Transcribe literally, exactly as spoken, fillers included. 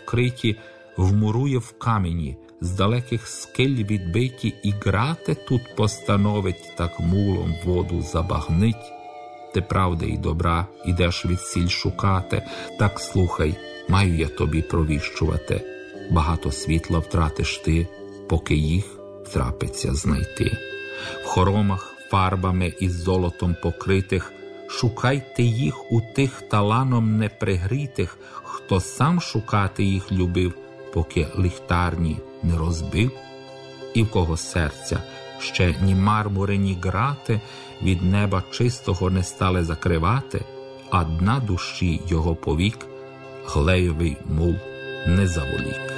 вкриті, вмурує в камені, з далеких скель відбиті, і грати тут постановить, так мулом воду забагнить. Ти правди і добра ідеш відсіль шукати, так слухай, маю я тобі провіщувати. Багато світла втратиш ти, поки їх втрапиться знайти. В хоромах фарбами із золотом покритих шукайте їх у тих таланом непригрітих, хто сам шукати їх любив, поки ліхтарні не розбив. І в кого серця ще ні мармури, ні грати від неба чистого не стали закривати, а дна душі його повік глеєвий мул не заволік.